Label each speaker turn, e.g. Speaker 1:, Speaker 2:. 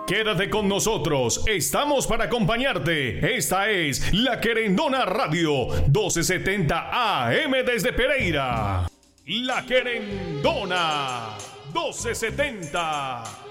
Speaker 1: Quédate con nosotros, estamos para acompañarte. Esta es La Querendona Radio, 1270 AM desde Pereira. La Querendona, 1270.